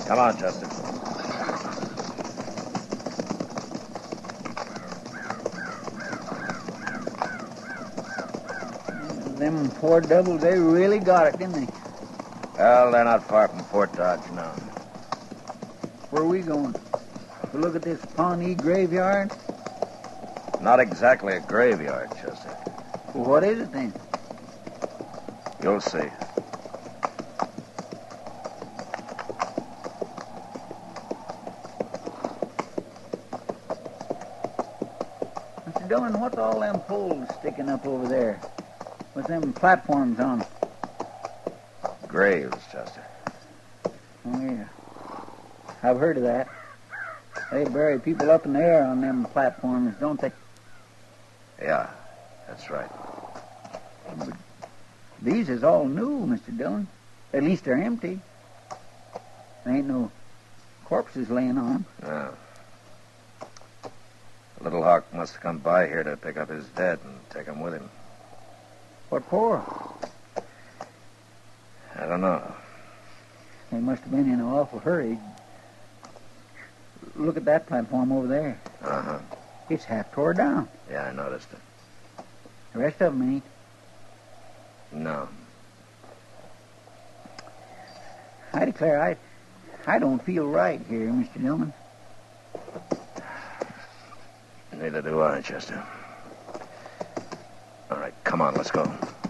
Come on, Chester. Them poor devils, they really got it, didn't they? Well, they're not far from Fort Dodge now. Where are we going? To look at this Pawnee graveyard? Not exactly a graveyard, Chester. Well, what is it then? You'll see. Mr. Dillon, what's all them poles sticking up over there with them platforms on them? Graves, Chester. Oh, yeah. I've heard of that. They bury people up in the air on them platforms, don't they? Yeah, that's right. But these is all new, Mr. Dillon. At least they're empty. There ain't no corpses laying on them. Yeah. Little Hawk must have come by here to pick up his dead and take him with him. What for? I don't know. They must have been in an awful hurry. Look at that platform over there. Uh-huh. It's half tore down. Yeah, I noticed it. The rest of them ain't. No. I declare, I don't feel right here, Mr. Dillon. Neither do I, Chester. All right, come on, let's go.